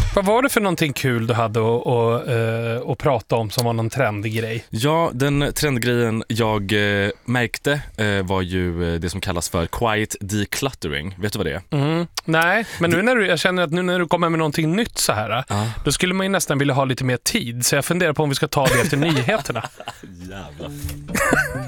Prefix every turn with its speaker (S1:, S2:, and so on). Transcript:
S1: Vad var det för någonting kul du hade att prata om som var någon trendig grej?
S2: Ja, den trendgrejen jag märkte var ju det som kallas för quiet decluttering. Vet du vad det är?
S1: Nej, men jag känner att nu när du kommer med någonting nytt så här, då skulle man ju nästan vilja ha lite mer tid. Så jag funderar på om vi ska ta det efter nyheterna.
S2: Jävlar.